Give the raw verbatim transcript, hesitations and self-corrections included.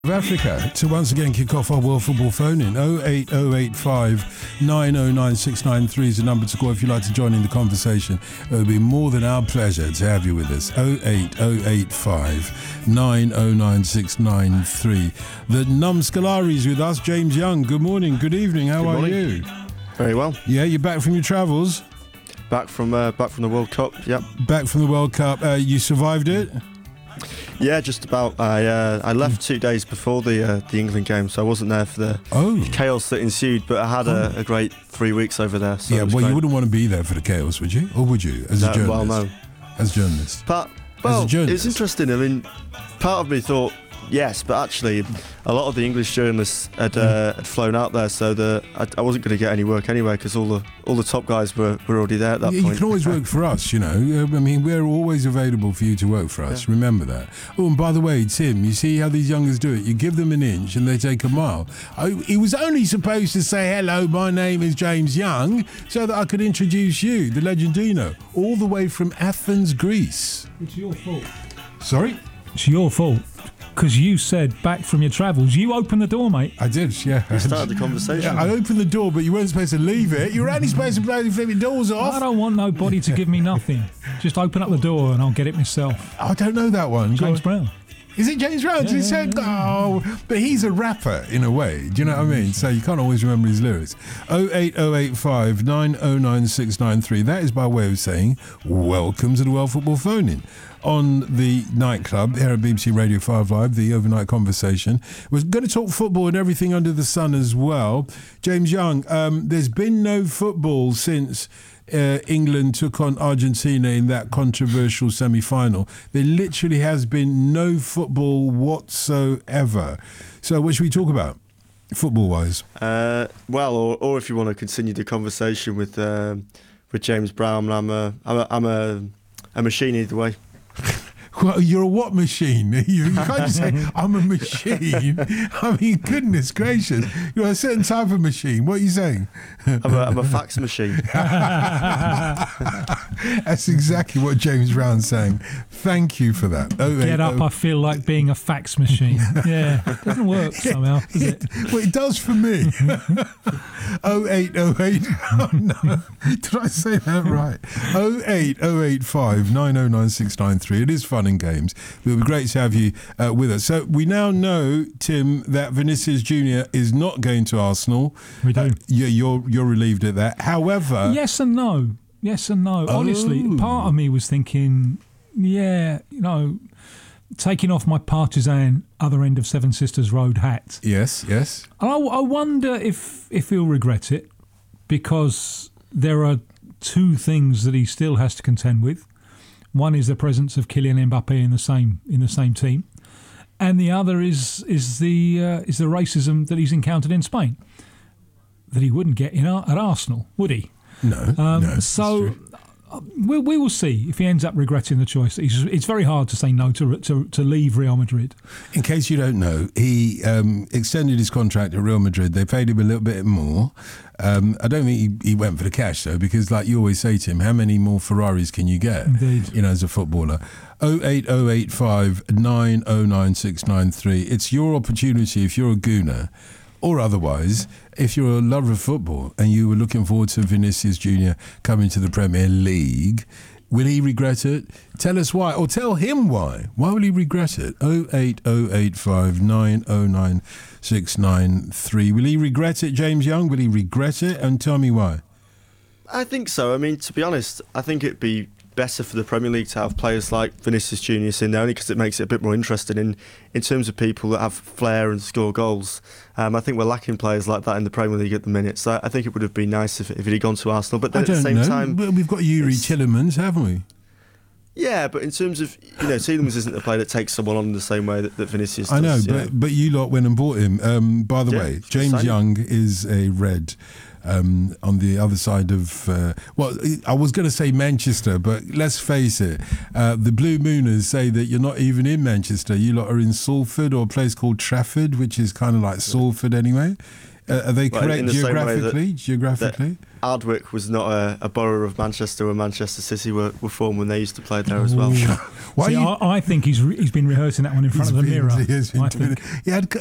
Of Africa to once again kick off our World Football phone-in. oh eight oh eight five nine oh nine six nine three is the number to call if you'd like to join in the conversation. It would be more than our pleasure to have you with us. oh eight oh eight five nine oh nine six nine three. The Num Scolari is with us. James Young, good morning, good evening, how good are morning. you? Very well. Yeah, you're back from your travels? Back from uh, back from the World Cup, yep. Back from the World Cup. Uh, you survived it? Yeah, just about. I uh, I left two days before the uh, the England game, so I wasn't there for the oh. chaos that ensued. But I had a, a great three weeks over there. So yeah, well, great. you wouldn't want to be there for the chaos, would you? Or would you, as no, a journalist? Well, no. As a journalist. Part, well, as a journalist. It's interesting. I mean, part of me thought yes, but actually, a lot of the English journalists had, uh, had flown out there, so the I, I wasn't going to get any work anyway because all the all the top guys were, were already there at that yeah, point. You can always work for us, you know. I mean, we're always available for you to work for us. Yeah. Remember that. Oh, and by the way, Tim, you see how these youngers do it? You give them an inch and they take a mile. I, he was only supposed to say, hello, my name is James Young, so that I could introduce you, the Legendino, all the way from Athens, Greece. It's your fault. Sorry? It's your fault. Because you said back from your travels, you opened the door, mate. I did, yeah. You started the conversation. Yeah, I opened the door, but you weren't supposed to leave it. You were only supposed to blow the flipping doors off. I don't want nobody to give me nothing. Just open up the door and I'll get it myself. I don't know that one. James Brown. Is it James Brown? Yeah, he said, yeah, yeah. oh, but he's a rapper in a way. Do you know what I mean? So you can't always remember his lyrics. oh eight oh eight five nine oh nine six nine three. That is by way of saying, welcome to the World Football Phone-In. On the nightclub here at B B C Radio five Live, the overnight conversation. We're going to talk football and everything under the sun as well. James Young, um, there's been no football since uh, England took on Argentina in that controversial semi-final. There literally has been no football whatsoever. So what should we talk about, football-wise? Uh, well, or, or if you want to continue the conversation with um, with James Brown, I'm a I'm a, I'm a, a machine either way. Well, you're a what machine? You, you can't just say, I'm a machine. I mean, goodness gracious. You're a certain type of machine. What are you saying? I'm a, I'm a fax machine. That's exactly what James Brown's saying. Thank you for that. Oh, Get eight, up, oh. I feel like being a fax machine. Yeah, it doesn't work somehow, does it? Well, it does for me. oh eight oh eight Oh, no. Did I say that right? oh eight oh eight five nine oh nine six nine three. It is fun and games. It would be great to have you uh, with us. So we now know, Tim, that Vinicius Junior is not going to Arsenal. We do. Uh, yeah, you're you're relieved at that. However, yes and no. Yes and no. Oh. Honestly, part of me was thinking, yeah, you know, taking off my partisan other end of Seven Sisters Road hat. yes, yes. I, I wonder if if he'll regret it, because there are two things that he still has to contend with. One is the presence of Kylian Mbappe in the same in the same team, and the other is is the uh, is the racism that he's encountered in Spain that he wouldn't get in Ar- at Arsenal, would he? No. Um, no so we, we will see if he ends up regretting the choice. It's, it's very hard to say no to, to to leave Real Madrid. In case you don't know, he um, extended his contract at Real Madrid. They paid him a little bit more. Um, I don't think he, he went for the cash, though, because like you always say to him, how many more Ferraris can you get? Indeed. You know, as a footballer. oh eight oh eight five nine oh nine six nine three. It's your opportunity if you're a Gooner, or otherwise, if you're a lover of football and you were looking forward to Vinicius Junior coming to the Premier League, will he regret it? Tell us why, or tell him why. Why will he regret it? oh eight oh eight five nine oh nine six nine three. Will he regret it, James Young? Will he regret it? And tell me why. I think so. I mean, to be honest, I think it'd be better for the Premier League to have players like Vinicius Junior in there, only because it makes it a bit more interesting in, in terms of people that have flair and score goals. Um, I think we're lacking players like that in the Premier League at the minute, so I think it would have been nice if, if he'd gone to Arsenal. But then I don't at the same know. time, Well, we've got Yuri Tillemans, haven't we? yeah, but in terms of, you know, Tielemans isn't a player that takes someone on in the same way that, that Vinicius does. I know, you but know. but you lot went and bought him. Um, by the Yeah, way, it's James exciting. Young is a red. Um, on the other side of, uh, well, I was going to say Manchester, but let's face it, uh, the Blue Mooners say that you're not even in Manchester. You lot are in Salford, or a place called Trafford, which is kind of like Salford anyway. Uh, are they Well, correct in the same way that- geographically? Geographically? Ardwick was not a, a borough of Manchester where Manchester City were, were formed when they used to play there as well. Ooh. Why See, you- I, I think he's re- he's been rehearsing that one in front He's of the been- mirror. he has been I doing think. it. He had